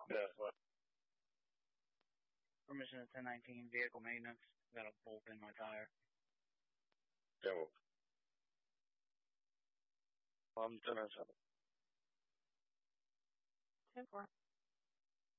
Yeah, what? Permission to 1019 vehicle maintenance. Got a bolt in my tire. Yeah, well, I'm 10-7. 10-4.